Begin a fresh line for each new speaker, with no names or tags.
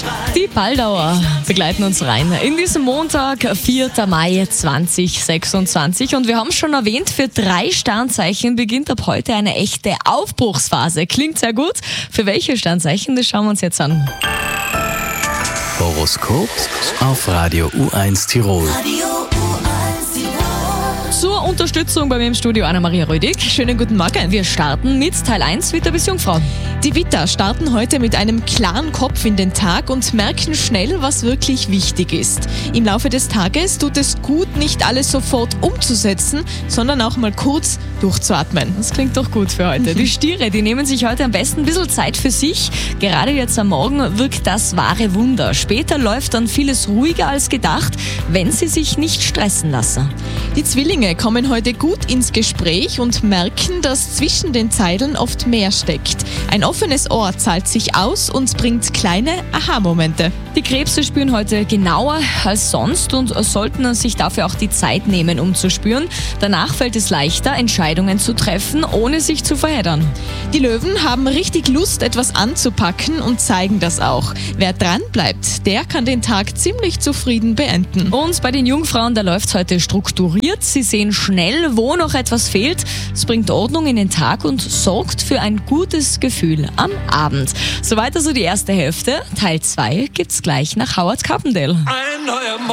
Die Baldauer begleiten uns rein in diesen Montag, 4. Mai 2026. Und wir haben es schon erwähnt, für 3 Sternzeichen beginnt ab heute eine echte Aufbruchsphase. Klingt sehr gut. Für welche Sternzeichen, das schauen wir uns jetzt an.
Horoskop auf Radio U1 Tirol.
Zur Unterstützung bei mir im Studio Anna-Maria Rödig. Schönen guten Morgen. Wir starten mit Teil 1, Witter bis Jungfrau.
Die Widder starten heute mit einem klaren Kopf in den Tag und merken schnell, was wirklich wichtig ist. Im Laufe des Tages tut es gut, nicht alles sofort umzusetzen, sondern auch mal kurz durchzuatmen.
Das klingt doch gut für heute. Die Stiere, die nehmen sich heute am besten ein bisschen Zeit für sich. Gerade jetzt am Morgen wirkt das wahre Wunder. Später läuft dann vieles ruhiger als gedacht, wenn sie sich nicht stressen lassen.
Die Zwillinge kommen heute gut ins Gespräch und merken, dass zwischen den Zeilen oft mehr steckt. Ein offenes Ohr zahlt sich aus und bringt kleine Aha-Momente.
Die Krebse spüren heute genauer als sonst und sollten sich dafür auch die Zeit nehmen, um zu spüren. Danach fällt es leichter, Entscheidungen zu treffen, ohne sich zu verheddern.
Die Löwen haben richtig Lust, etwas anzupacken und zeigen das auch. Wer dran bleibt, der kann den Tag ziemlich zufrieden beenden.
Und bei den Jungfrauen, da läuft es heute strukturiert. Sie sehen schnell, wo noch etwas fehlt. Es bringt Ordnung in den Tag und sorgt für ein gutes Gefühl am Abend. Soweit also die erste Hälfte. Teil 2 gibt's gleich nach Howard Carpendale.